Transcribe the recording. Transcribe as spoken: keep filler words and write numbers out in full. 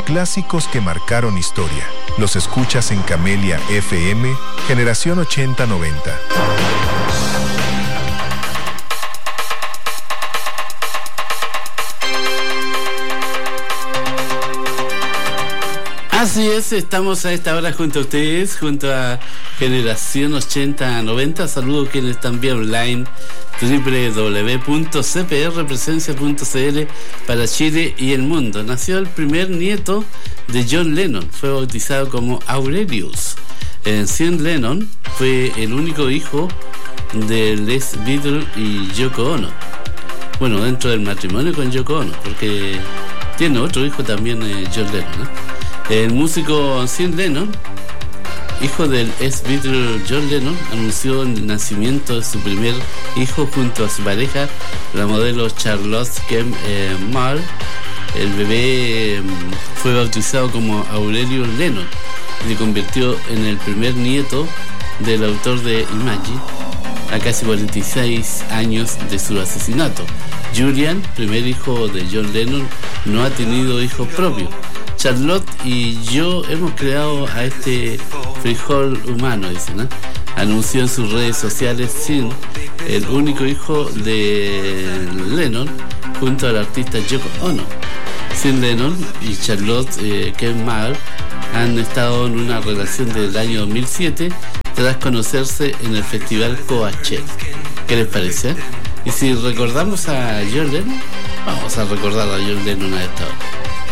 clásicos que marcaron historia. Los escuchas en Camelia F M, generación ochenta noventa. Así es, estamos a esta hora junto a ustedes, junto a Generación ochenta noventa. Saludos quienes están vía online, doble u doble u doble u punto c p r presencia punto c l para Chile y el mundo. Nació el primer nieto de John Lennon, fue bautizado como Aurelius. En Sean Lennon fue el único hijo de Les Beatles y Yoko Ono. Bueno, dentro del matrimonio con Yoko Ono, porque tiene otro hijo también, eh, John Lennon, ¿no? El músico Sean Lennon, hijo del ex-Beatle John Lennon, anunció el nacimiento de su primer hijo junto a su pareja, la modelo Charlotte Kemp eh, Marr. El bebé eh, fue bautizado como Aurelius Lennon y se convirtió en el primer nieto del autor de Imagine, a casi cuarenta y seis años de su asesinato. Julian, primer hijo de John Lennon, no ha tenido hijos propios. Charlotte y yo hemos creado a este frijol humano, dice, ¿no? Anunció en sus redes sociales Sean, el único hijo de Lennon, junto al artista Yoko Ono. Sean Lennon y Charlotte eh, Kemp Marr han estado en una relación desde el año dos mil siete tras conocerse en el festival Coachella. ¿Qué les parece? Y si recordamos a John Lennon, vamos a recordar a John Lennon a esta hora.